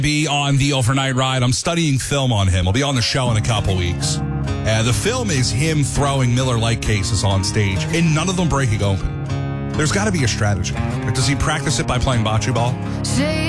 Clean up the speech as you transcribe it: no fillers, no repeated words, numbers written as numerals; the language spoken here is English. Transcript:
Be on the overnight ride. I'm studying film on him. I'll be on the show in a couple weeks. The film is him throwing Miller Lite cases on stage and none of them breaking open. There's got to be a strategy. Does he practice it by playing bocce ball?